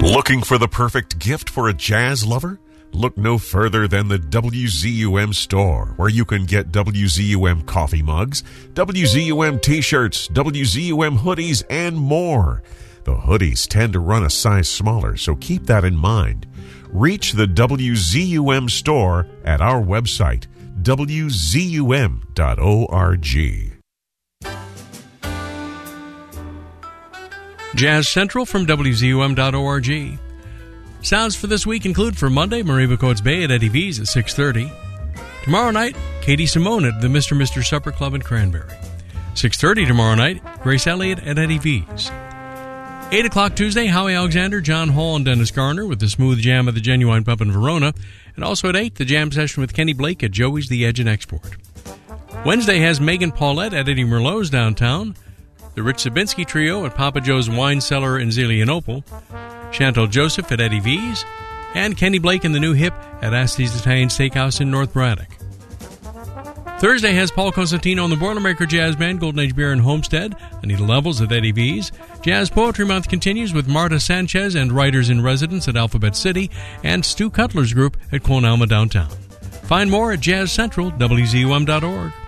Looking for the perfect gift for a jazz lover? Look no further than the WZUM store, where you can get WZUM coffee mugs, WZUM t-shirts, WZUM hoodies, and more. The hoodies tend to run a size smaller, so keep that in mind. Reach the WZUM store at our website, wzum.org. Jazz Central from WZUM.org. Sounds for this week include for Monday, Mariva Coates Bay at Eddie V's at 6:30. Tomorrow night, Katie Simone at the Mr. Supper Club in Cranberry. 6:30 tomorrow night, Grace Elliott at Eddie V's. 8 o'clock Tuesday, Howie Alexander, John Hall, and Dennis Garner with the Smooth Jam at the Genuine Pub in Verona. And also at 8, the jam session with Kenny Blake at Joey's The Edge and Export. Wednesday has Megan Paulette at Eddie Merlot's downtown. The Rich Sabinski Trio at Papa Joe's Wine Cellar in Zelienople. Chantal Joseph at Eddie V's, and Kenny Blake and the New Hip at Asti's Italian Steakhouse in North Braddock. Thursday has Paul Cosentino and the Boilermaker Jazz Band, Golden Age Beer in Homestead, Anita Levels at Eddie V's. Jazz Poetry Month continues with Marta Sanchez and Writers in Residence at Alphabet City, and Stu Cutler's group at Quon Alma Downtown. Find more at Jazz Central, WZUM.org.